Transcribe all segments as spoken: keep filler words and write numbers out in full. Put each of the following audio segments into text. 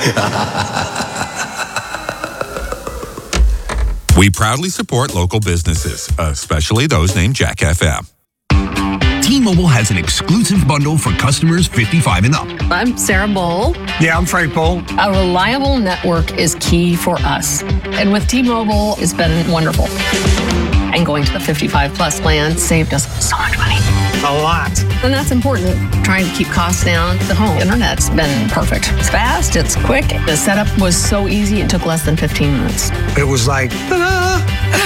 We proudly support local businesses, especially those named Jack F M. T-Mobile has an exclusive bundle for customers fifty-five and up. I'm Sarah Bowl. Yeah, I'm Frank Bowl. A reliable network is key for us. And with T-Mobile, it's been wonderful. And going to the fifty-five plus plan saved us so much money. A lot. And that's important. Trying to keep costs down. The home internet's been perfect. It's fast, it's quick. The setup was so easy, it took less than fifteen minutes. It was like, ta-da!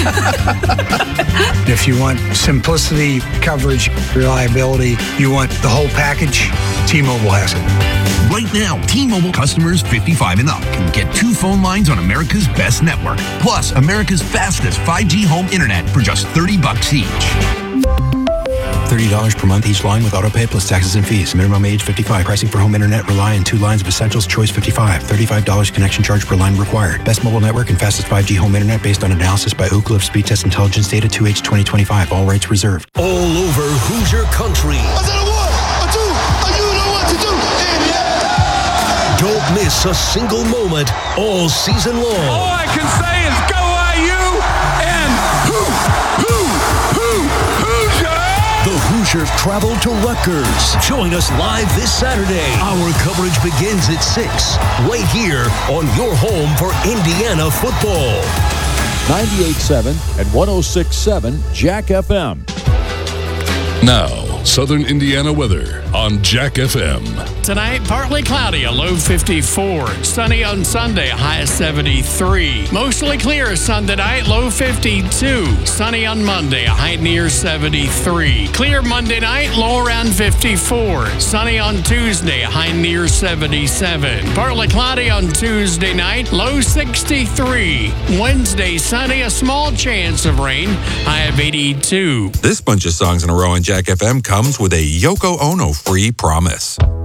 If you want simplicity, coverage, reliability, you want the whole package, T-Mobile has it. Right now, T-Mobile customers fifty-five and up can get two phone lines on America's best network, plus America's fastest five G home internet for just thirty bucks each. thirty dollars per month each line with autopay plus taxes and fees. Minimum age fifty-five. Pricing for home internet rely on two lines of essentials. Choice fifty-five. thirty-five dollars connection charge per line required. Best mobile network and fastest five G home internet based on analysis by Ookla of Speed Test Intelligence Data two H twenty twenty-five. All rights reserved. All over Hoosier country. I said a one, a two, a you know what to do. Don't miss a single moment all season long. All I can say is go I U and hoo, hoo, hoo, Hoosier! The Hoosiers travel to Rutgers. Join us live this Saturday. Our coverage begins at six, right here on your home for Indiana football. ninety-eight point seven and one oh six point seven Jack F M. Now, Southern Indiana weather on Jack F M. Tonight, partly cloudy, a low fifty-four. Sunny on Sunday, a high of seventy-three. Mostly clear Sunday night, low fifty-two. Sunny on Monday, a high near seventy-three. Clear Monday night, low around fifty-four. Sunny on Tuesday, a high near seventy-seven. Partly cloudy on Tuesday night, low sixty-three. Wednesday, sunny, a small chance of rain, high of eighty-two. This bunch of songs in a row on Jack F M comes with a Yoko Ono free promise.